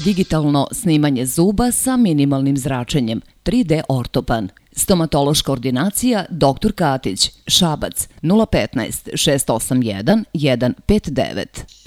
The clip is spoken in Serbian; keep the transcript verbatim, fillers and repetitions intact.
Digitalno snimanje zuba sa minimalnim zračenjem, tri D ortopan. Stomatološka ordinacija doktor Katić, Šabac, nula petnaest šest osam jedan jedan pet devet.